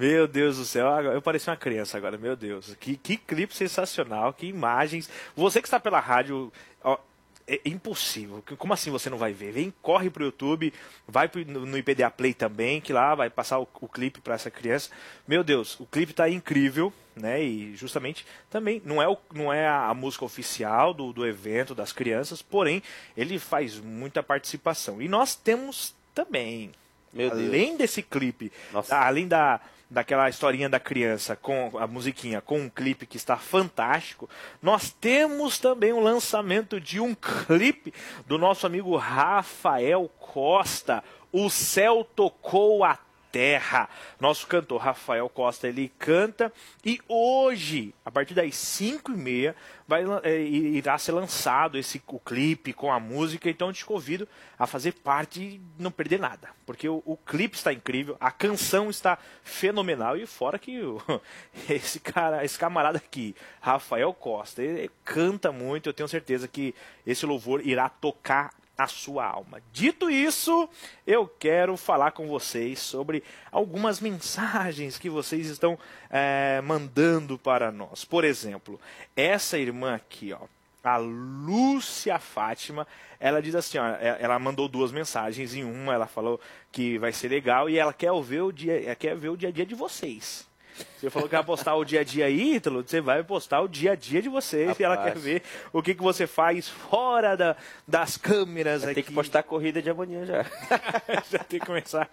Meu Deus do céu, eu pareci uma criança agora, meu Deus. Que clipe sensacional, que imagens. Você que está pela rádio, ó, é impossível. Como assim você não vai ver? Vem, corre pro YouTube, vai no IPDA Play também, que lá vai passar o clipe para essa criança. Meu Deus, o clipe tá incrível, né? E justamente também não é a música oficial do evento das crianças, porém ele faz muita participação. E nós temos também, além desse clipe, além daquela historinha da criança com a musiquinha, com um clipe que está fantástico, nós temos também o lançamento de um clipe do nosso amigo Rafael Costa, O Céu Tocou a Terra. Nosso cantor Rafael Costa, ele canta e hoje, a partir das 5h30, irá ser lançado o clipe com a música, então eu te convido a fazer parte e não perder nada, porque o clipe está incrível, a canção está fenomenal e fora que esse camarada aqui, Rafael Costa, ele canta muito, eu tenho certeza que esse louvor irá tocar a sua alma. Dito isso, eu quero falar com vocês sobre algumas mensagens que vocês estão mandando para nós. Por exemplo, essa irmã aqui, ó, a Lúcia Fátima, ela diz assim, ó, ela mandou 2 mensagens, em uma ela falou que vai ser legal e ela quer ver o dia a dia de vocês. Você falou que vai postar o dia a dia aí, Ítalo, você vai postar o dia a dia de vocês. Rapaz. E ela quer ver o que você faz fora das câmeras aqui. Tem que postar a corrida de amanhã já. Já tem que começar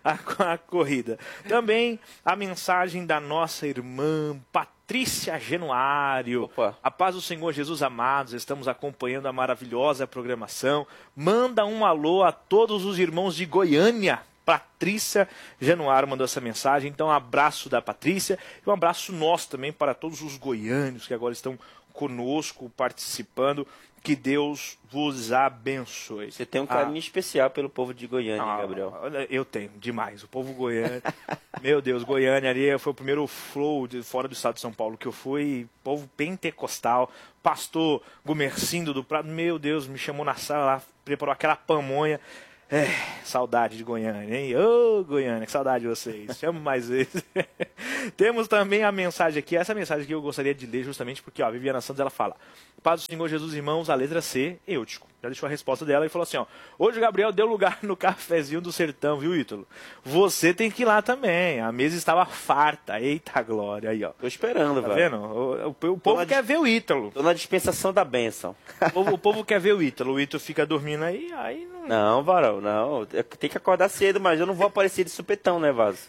a corrida. Também a mensagem da nossa irmã Patrícia Genuário. Opa. A paz do Senhor Jesus amados, estamos acompanhando a maravilhosa programação. Manda um alô a todos os irmãos de Goiânia. Patrícia Januário mandou essa mensagem, então um abraço da Patrícia e um abraço nosso também para todos os goianos que agora estão conosco, participando. Que Deus vos abençoe. Você tem um carinho especial pelo povo de Goiânia, Gabriel. Eu tenho, demais. O povo goiano. Meu Deus, Goiânia ali foi o primeiro flow fora do estado de São Paulo que eu fui. Povo pentecostal. Pastor Gumercindo do Prado. Meu Deus, me chamou na sala lá, preparou aquela pamonha. Saudade de Goiânia, hein? Ô, Goiânia, que saudade de vocês. Chamo mais vezes. Temos também a mensagem aqui. Essa mensagem aqui eu gostaria de ler justamente porque, ó, a Viviana Santos, ela fala: Paz do Senhor Jesus, irmãos, a letra C, Eutico. Já deixou a resposta dela e falou assim, ó: hoje o Gabriel deu lugar no cafezinho do sertão, viu, Ítalo? Você tem que ir lá também. A mesa estava farta. Eita glória, aí, ó. Tô esperando, tá velho. Vendo? O povo quer ver o Ítalo. Tô na dispensação da bênção. O povo quer ver o Ítalo. O Ítalo fica dormindo aí não... Não, Varão, não. Tem que acordar cedo, mas eu não vou aparecer de supetão, né, Vaso?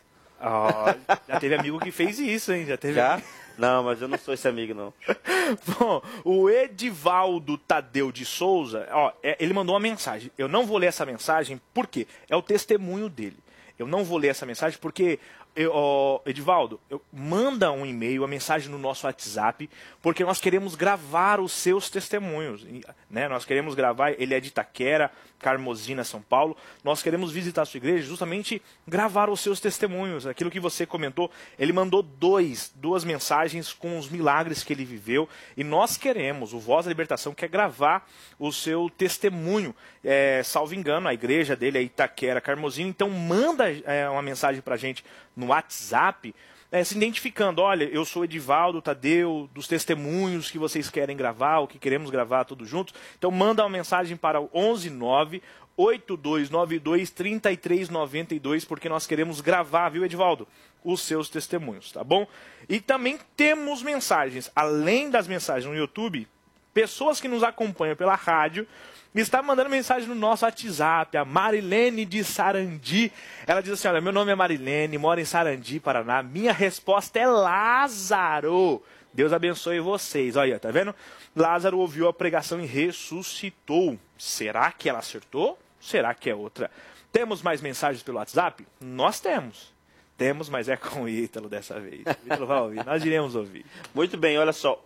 Já teve amigo que fez isso, hein? Já? Não, mas eu não sou esse amigo, não. Bom, o Edivaldo Tadeu de Souza, ó, ele mandou uma mensagem. Eu não vou ler essa mensagem, por quê? É o testemunho dele. Eu não vou ler essa mensagem porque... Edivaldo, manda um e-mail, a mensagem no nosso WhatsApp, porque nós queremos gravar os seus testemunhos, né? Nós queremos gravar, ele é de Itaquera, Carmozina, São Paulo, nós queremos visitar a sua igreja, justamente gravar os seus testemunhos, aquilo que você comentou. Ele mandou duas mensagens com os milagres que ele viveu, e nós queremos, o Voz da Libertação quer gravar o seu testemunho, salvo engano, a igreja dele é Itaquera, Carmozina, então manda uma mensagem pra gente no WhatsApp, se identificando: olha, eu sou Edivaldo Tadeu, dos testemunhos que vocês querem gravar, ou que queremos gravar todos juntos. Então manda uma mensagem para o 119-8292-3392, porque nós queremos gravar, viu, Edivaldo, os seus testemunhos, tá bom? E também temos mensagens, além das mensagens no YouTube, pessoas que nos acompanham pela rádio, me está mandando mensagem no nosso WhatsApp, a Marilene de Sarandi. Ela diz assim: olha, meu nome é Marilene, moro em Sarandi, Paraná. Minha resposta é Lázaro. Deus abençoe vocês. Olha, tá vendo? Lázaro ouviu a pregação e ressuscitou. Será que ela acertou? Será que é outra? Temos mais mensagens pelo WhatsApp? Nós temos. Temos, mas é com o Ítalo dessa vez. O Ítalo vai ouvir, nós iremos ouvir. Muito bem, olha só,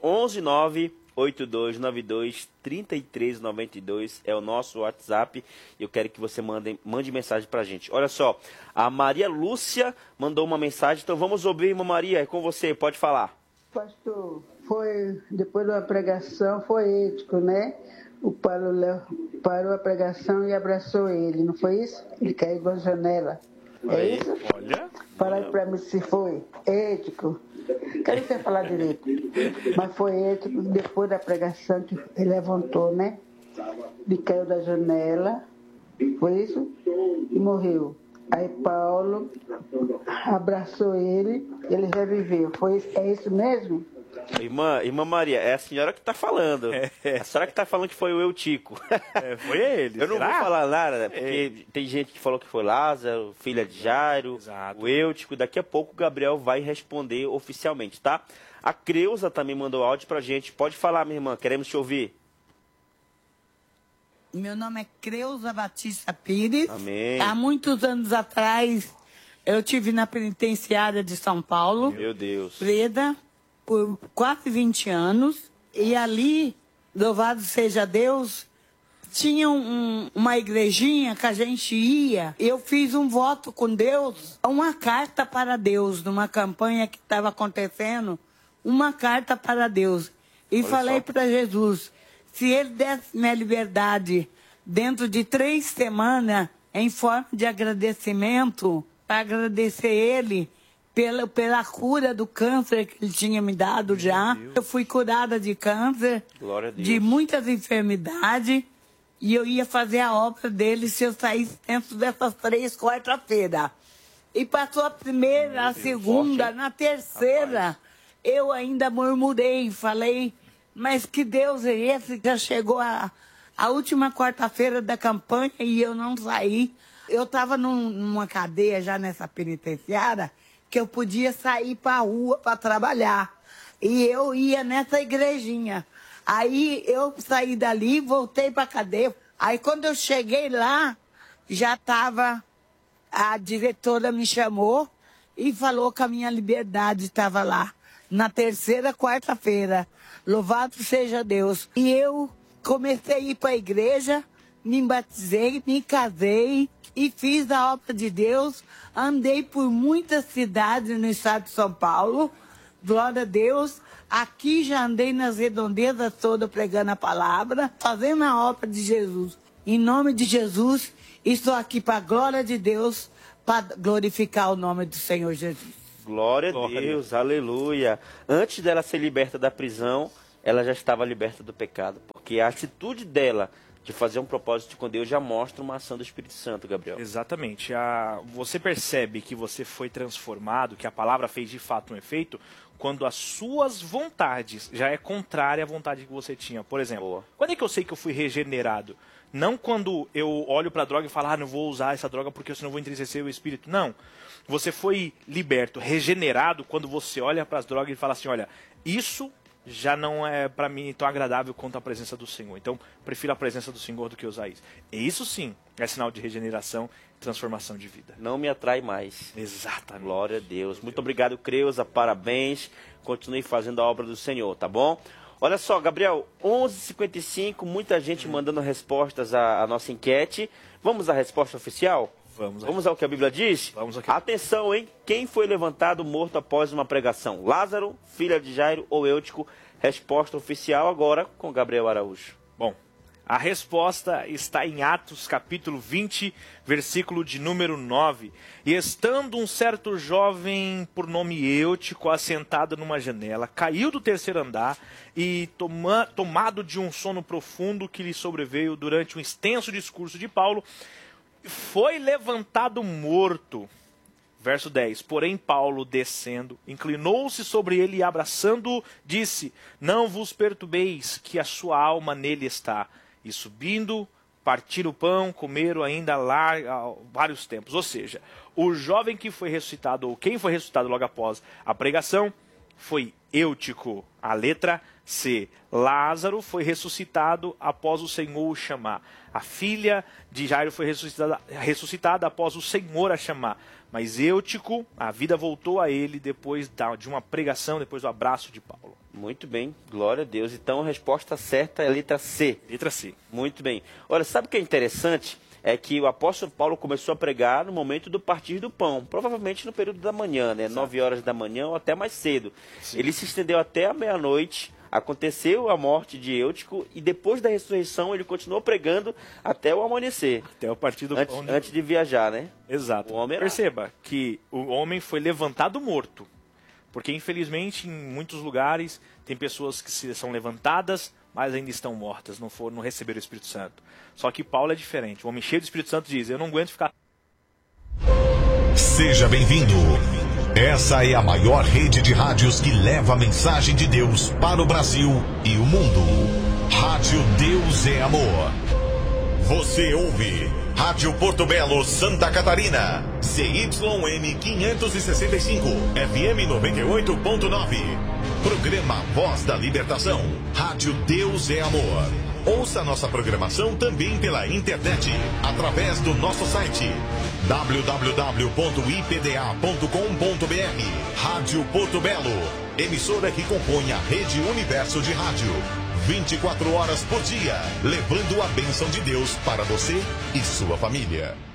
11982923392 é o nosso WhatsApp. Eu quero que você mande mensagem pra gente. Olha só, a Maria Lúcia mandou uma mensagem, então vamos ouvir, irmã Maria, é com você, pode falar. Pastor, depois da pregação, foi ético, né? O Paulo parou a pregação e abraçou ele, não foi isso? Ele caiu da janela. É isso? Olha. Fala aí pra mim se foi ético. Quero você falar direito. Mas foi ético depois da pregação que ele levantou, né? Ele caiu da janela, foi isso? E morreu. Aí Paulo abraçou ele reviveu. É isso mesmo? Irmã Maria, é a senhora que está falando. A senhora que está falando que foi o Eutico. Foi ele. Eu não será? vou falar nada, né? Porque tem gente que falou que foi Lázaro, filha de Jairo, Exato. o Eutico. Daqui a pouco o Gabriel vai responder oficialmente, tá? A Creuza também mandou áudio pra gente. Pode falar, minha irmã, queremos te ouvir. Meu nome é Creuza Batista Pires. Amém. Há muitos anos atrás, eu tive na penitenciária de São Paulo, Meu Deus. presa, por quase 20 anos. E ali, louvado seja Deus, tinha uma igrejinha que a gente ia. Eu fiz um voto com Deus, uma carta para Deus, numa campanha que estava acontecendo, uma carta para Deus. E Olha falei só. para Jesus, se ele desse minha liberdade dentro de 3 semanas, em forma de agradecimento, para agradecer ele pela cura do câncer que ele tinha me dado já. Eu fui curada de câncer, Glória a Deus. de muitas enfermidades, e eu ia fazer a obra dele se eu saísse dentro dessas 3 quarta-feira. E passou a primeira, a segunda, forte, hein? na terceira, eu ainda murmurei, falei, mas que Deus é esse? Já chegou a última quarta-feira da campanha e eu não saí. Eu estava numa cadeia já nessa penitenciária que eu podia sair para a rua para trabalhar. E eu ia nessa igrejinha. Aí eu saí dali, voltei para a cadeia. Aí quando eu cheguei lá, já estava... A diretora me chamou e falou que a minha liberdade estava lá. Na terceira quarta-feira. Louvado seja Deus. E eu comecei a ir para a igreja, me batizei, me casei e fiz a obra de Deus. Andei por muitas cidades no estado de São Paulo. Glória a Deus. Aqui já andei nas redondezas todas pregando a palavra, fazendo a obra de Jesus. Em nome de Jesus, estou aqui para a glória de Deus, para glorificar o nome do Senhor Jesus. Glória a Deus, aleluia. Antes dela ser liberta da prisão, ela já estava liberta do pecado. Porque a atitude dela de fazer um propósito com Deus já mostra uma ação do Espírito Santo, Gabriel. Exatamente. Você percebe que você foi transformado, que a palavra fez de fato um efeito, quando as suas vontades já é contrária à vontade que você tinha. Por exemplo, Boa. quando é que eu sei que eu fui regenerado? Não quando eu olho para a droga e falo, não vou usar essa droga porque senão eu vou entristecer o espírito. Não. Você foi liberto, regenerado, quando você olha para as drogas e fala assim, olha, isso já não é para mim tão agradável quanto a presença do Senhor. Então, prefiro a presença do Senhor do que usar isso. E isso sim é sinal de regeneração e transformação de vida. Não me atrai mais. Exatamente. Glória a Deus. Muito obrigado, Creuza. Parabéns. Continue fazendo a obra do Senhor, tá bom? Olha só, Gabriel, 11h55, muita gente mandando respostas à nossa enquete. Vamos à resposta oficial? Vamos ao que a Bíblia diz? Vamos ao que... Atenção, hein? Quem foi levantado morto após uma pregação? Lázaro, filha de Jairo ou Eutico? Resposta oficial agora com Gabriel Araújo. Bom, a resposta está em Atos capítulo 20, versículo de número 9. E estando um certo jovem por nome Eutico assentado numa janela, caiu do terceiro andar e tomado de um sono profundo que lhe sobreveio durante um extenso discurso de Paulo, foi levantado morto. Verso 10. Porém Paulo, descendo, inclinou-se sobre ele e abraçando-o, disse, não vos perturbeis, que a sua alma nele está. E subindo, partiram o pão, comeram ainda lá vários tempos. Ou seja, o jovem que foi ressuscitado, ou quem foi ressuscitado logo após a pregação, foi Eutico. A letra C. Lázaro foi ressuscitado após o Senhor o chamar. A filha de Jairo foi ressuscitada após o Senhor a chamar. Mas Eutico, a vida voltou a ele depois de uma pregação, depois do abraço de Paulo. Muito bem, glória a Deus. Então a resposta certa é a letra C. Letra C. Muito bem. Olha, sabe o que é interessante? É que o apóstolo Paulo começou a pregar no momento do partir do pão. Provavelmente no período da manhã, né? 9 horas da manhã ou até mais cedo. Sim. Ele se estendeu até a meia-noite, Aconteceu a morte de Eutico e depois da ressurreição ele continuou pregando até o amanhecer. Até o partir do pão. Antes de viajar, né? Exato. O homem era... Perceba que o homem foi levantado morto. Porque, infelizmente, em muitos lugares, tem pessoas que são levantadas, mas ainda estão mortas, não receberam o Espírito Santo. Só que Paulo é diferente. O homem cheio do Espírito Santo diz, eu não aguento ficar... Seja bem-vindo. Essa é a maior rede de rádios que leva a mensagem de Deus para o Brasil e o mundo. Rádio Deus é Amor. Você ouve Rádio Porto Belo, Santa Catarina. CYN 565, FM 98.9. Programa Voz da Libertação. Rádio Deus é Amor. Ouça nossa programação também pela internet, através do nosso site www.ipda.com.br. Rádio Porto Belo, emissora que compõe a Rede Universo de Rádio. 24 horas por dia, levando a bênção de Deus para você e sua família.